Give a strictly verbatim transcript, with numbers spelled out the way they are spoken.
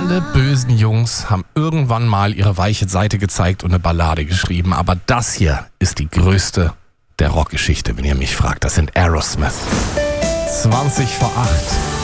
Alle bösen Jungs haben irgendwann mal ihre weiche Seite gezeigt und eine Ballade geschrieben. Aber das hier ist die größte der Rockgeschichte, wenn ihr mich fragt. Das sind Aerosmith. zwanzig vor acht.